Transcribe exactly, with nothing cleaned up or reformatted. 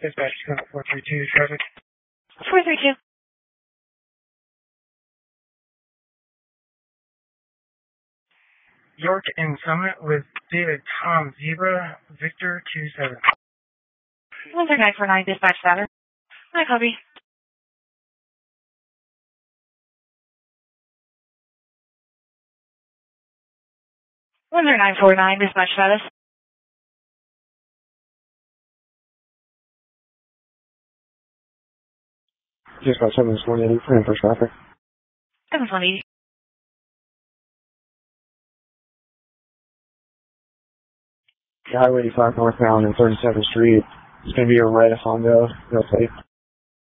Dispatch, four three two, traffic. four three two. York and Summit with David Tom Zebra, Victor two seven. one three nine four nine, dispatch status. Hi, copy. one three nine four nine, dispatch status. Dispatch seven one eighty, plan for traffic. seven one eighty. Highway eighty-five northbound and thirty-seventh Street. It's going to be a red Honda, no plate.